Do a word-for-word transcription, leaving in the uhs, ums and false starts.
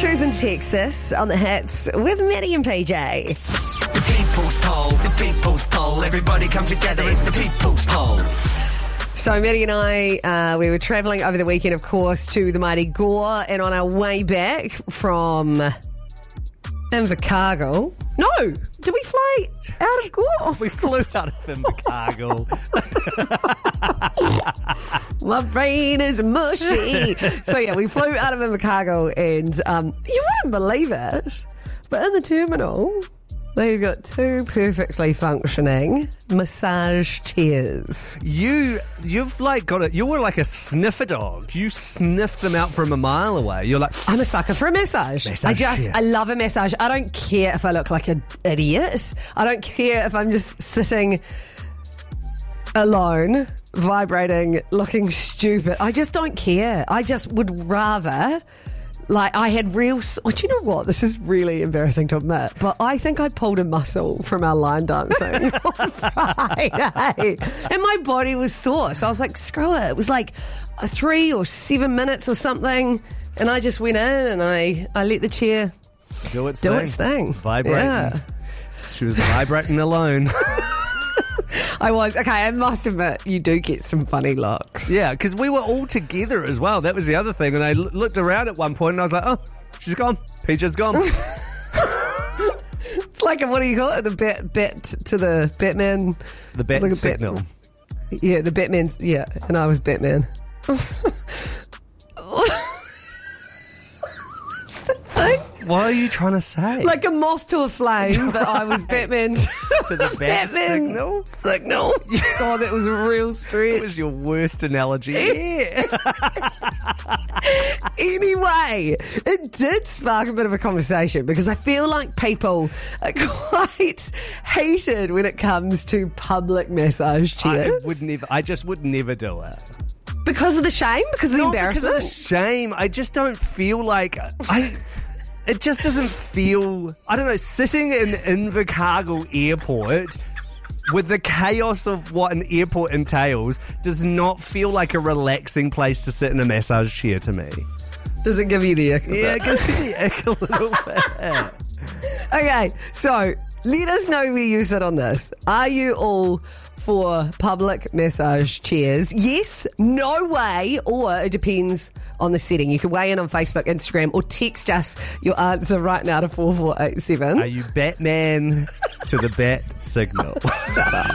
Astros in Texas on the hits with Maddie and P J. The people's poll, the people's poll. Everybody come together, it's the people's poll. So Maddie and I, uh, we were travelling over the weekend, of course, to the mighty Gore, and on our way back from Invercargill. No, did we fly out of Gore? We flew out of Invercargill. My brain is mushy. So yeah, we flew out of Invercargill, and um, you wouldn't believe it, but in the terminal, they've got two perfectly functioning massage chairs. You, you've like got it. You were like a sniffer dog. You sniffed them out from a mile away. You're like, I'm a sucker for a massage. Massage I just, chair. I love a massage. I don't care if I look like an idiot. I don't care if I'm just sitting alone, vibrating, looking stupid. I just don't care. I just would rather... Like, I had real... Oh, do you know what? This is really embarrassing to admit, but I think I pulled a muscle from our line dancing on Friday. And my body was sore. So I was like, screw it. It was like three or seven minutes or something. And I just went in and I, I let the chair do its do thing. its thing. Vibrating. Yeah. She was vibrating alone. I was. Okay, I must admit, you do get some funny looks. Yeah, because we were all together as well. That was the other thing. And I l- looked around at one point and I was like, oh, she's gone. Peaches gone. It's like, a, what do you call it? The bet, bet to the Batman. The bat like a signal. Bat, yeah, the Batman's, yeah, and I was Batman. What's the thing? What are you trying to say? Like a moth to a flame, but I was Batman to, to the bat Batman signal? signal. God, that was a real stretch. It was your worst analogy. Yeah. Anyway, it did spark a bit of a conversation because I feel like people are quite heated when it comes to public massage I chairs. would never. I just would never do it. Because of the shame? Because of the Not embarrassment? because of the shame. I just don't feel like I. It just doesn't feel. I don't know. Sitting in Invercargill Airport with the chaos of what an airport entails does not feel like a relaxing place to sit in a massage chair to me. Does it give you the ick? Yeah, it gives me the ick a little bit. Okay, so let us know where you sit on this. Are you all for public massage chairs? Yes, no way, or it depends on the setting. You can weigh in on Facebook, Instagram, or text us your answer right now to four four eight seven. Are you Batman to the bat signal? Shut up.